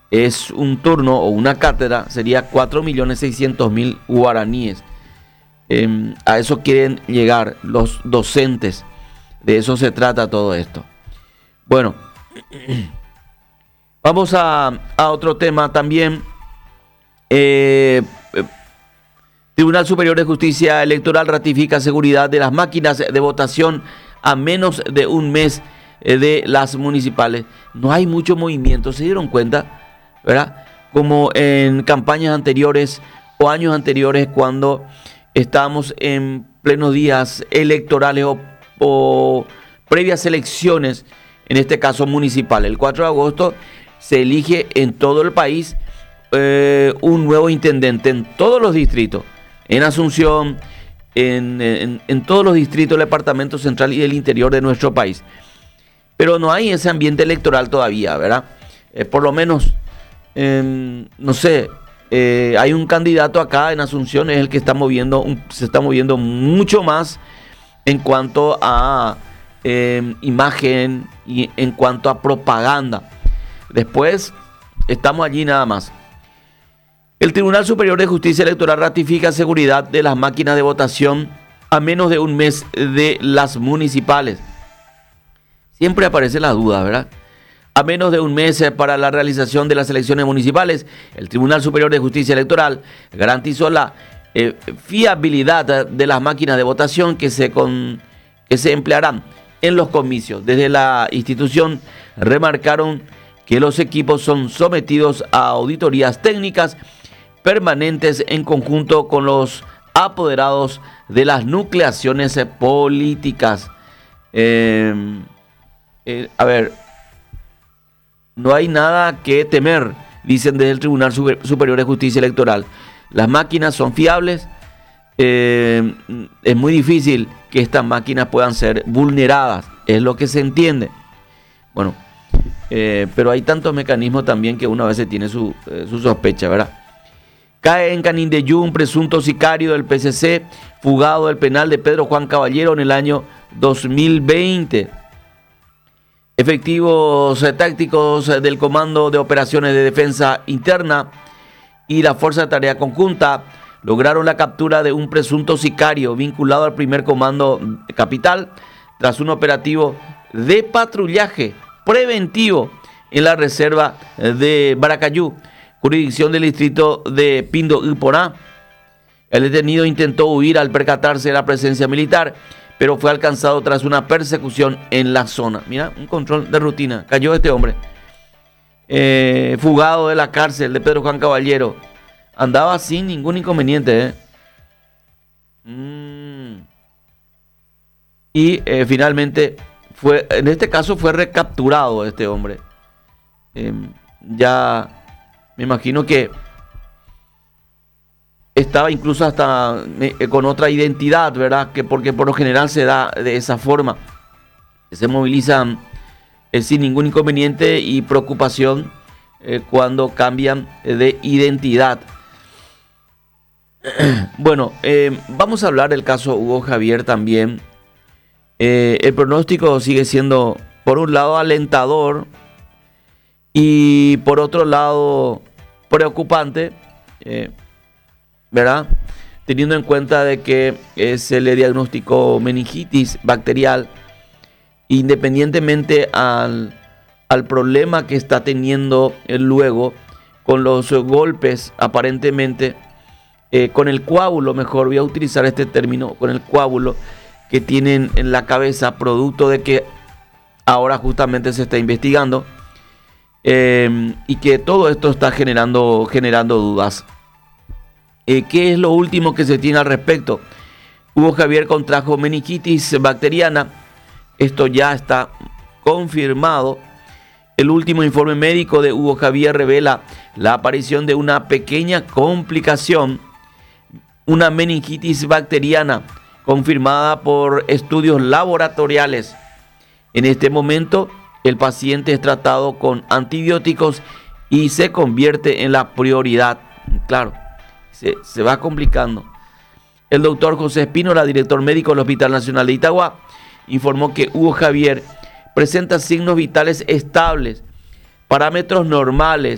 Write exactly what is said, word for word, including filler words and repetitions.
es un turno o una cátedra, sería cuatro millones seiscientos mil guaraníes. Eh, a eso quieren llegar los docentes. De eso se trata todo esto. Bueno, vamos a, a otro tema también. Eh, Tribunal Superior de Justicia Electoral ratifica seguridad de las máquinas de votación a menos de un mes de las municipales. No hay mucho movimiento, ¿se dieron cuenta? ¿Verdad? Como en campañas anteriores o años anteriores, cuando estábamos en plenos días electorales o, o previas elecciones, en este caso municipal. El cuatro de agosto se elige en todo el país eh, un nuevo intendente en todos los distritos, en Asunción, en, en, en todos los distritos del departamento central y del interior de nuestro país. Pero no hay ese ambiente electoral todavía, ¿verdad? Eh, por lo menos, eh, no sé, eh, hay un candidato acá en Asunción, es el que está moviendo, un, se está moviendo mucho más en cuanto a eh, imagen y en cuanto a propaganda. Después, estamos allí nada más. El Tribunal Superior de Justicia Electoral ratifica seguridad de las máquinas de votación a menos de un mes de las municipales. Siempre aparece la duda, ¿verdad? A menos de un mes para la realización de las elecciones municipales, el Tribunal Superior de Justicia Electoral garantizó la eh, fiabilidad de las máquinas de votación que se, con, que se emplearán en los comicios. Desde la institución remarcaron que los equipos son sometidos a auditorías técnicas permanentes en conjunto con los apoderados de las nucleaciones políticas. Eh, eh, a ver, no hay nada que temer, dicen desde el Tribunal Superior de Justicia Electoral. Las máquinas son fiables. Eh, es muy difícil que estas máquinas puedan ser vulneradas, es lo que se entiende. Bueno, eh, pero hay tantos mecanismos también que uno a veces tiene su, eh, su sospecha, ¿verdad? Cae en Canindeyú un presunto sicario del P C C, fugado del penal de Pedro Juan Caballero en el año dos mil veinte. Efectivos eh, tácticos del Comando de Operaciones de Defensa Interna y la Fuerza de Tarea Conjunta lograron la captura de un presunto sicario vinculado al primer Comando Capital tras un operativo de patrullaje preventivo en la reserva de Baracayú, jurisdicción del distrito de Pindo y Porá. El detenido intentó huir al percatarse de la presencia militar, pero fue alcanzado tras una persecución en la zona. Mira, un control de rutina. Cayó este hombre. Eh, fugado de la cárcel de Pedro Juan Caballero. Andaba sin ningún inconveniente. ¿eh? Mm. Y eh, finalmente, fue, en este caso fue recapturado este hombre. Eh, ya... Me imagino que estaba incluso hasta eh, con otra identidad, ¿verdad? Que porque por lo general se da de esa forma. Se movilizan eh, sin ningún inconveniente y preocupación eh, cuando cambian eh, de identidad. Bueno, eh, vamos a hablar del caso Hugo Javier también. Eh, el pronóstico sigue siendo, por un lado, alentador y por otro lado preocupante, eh, ¿verdad? Teniendo en cuenta de que eh, se le diagnosticó meningitis bacterial, independientemente al, al problema que está teniendo eh, luego con los golpes, aparentemente, eh, con el coágulo, mejor voy a utilizar este término, con el coágulo que tienen en la cabeza, producto de que ahora justamente se está investigando. Eh, y que todo esto está generando, generando dudas. Eh, ¿Qué es lo último que se tiene al respecto? Hugo Javier contrajo meningitis bacteriana. Esto ya está confirmado. El último informe médico de Hugo Javier revela la aparición de una pequeña complicación, una meningitis bacteriana confirmada por estudios laboratoriales. En este momento, el paciente es tratado con antibióticos y se convierte en la prioridad. Claro, se, se va complicando. El doctor José Espínola, director médico del Hospital Nacional de Itagua, informó que Hugo Javier presenta signos vitales estables, parámetros normales,